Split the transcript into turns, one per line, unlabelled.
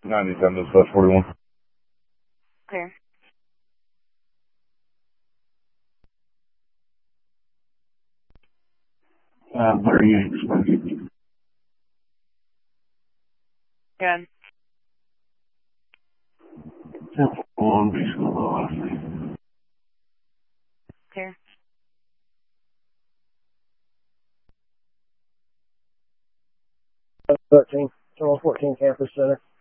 9010 dispatch 41.
Clear.
What are you expecting?
Good.
1041, please go low.
Clear.
13, Terminal 14 Campus Center.